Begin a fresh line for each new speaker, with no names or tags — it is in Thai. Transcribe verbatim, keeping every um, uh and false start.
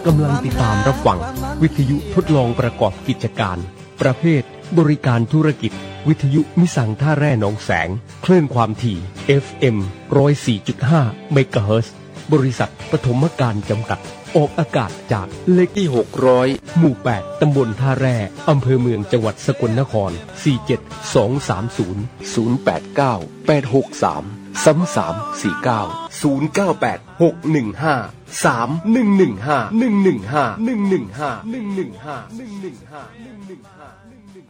กำลังติดตามรับฟังวิทยุทดลองประกอบกิจการประเภทบริการธุรกิจวิทยุมิสังท่าแร่หนองแสงคลื่นความถี่ เอฟ เอ็ม หนึ่งศูนย์สี่จุดห้า เมกะเฮิรตซ์บริษัทปฐมการจำกัดออกอากาศจากเลขที่หกร้อยหมู่แปดตำบลท่าแร่อำเภอเมืองจังหวัดสกลนครสี่เจ็ดสองสามศูนย์ ศูนย์แปดเก้า แปดหกสาม สามสามสี่เก้า ศูนย์เก้าแปด หกหนึ่งห้า สามหนึ่งหนึ่งห้า หนึ่งหนึ่งห้า หนึ่งหนึ่งห้า หนึ่งหนึ่งห้า หนึ่งหนึ่งห้า หนึ่งหนึ่งห้า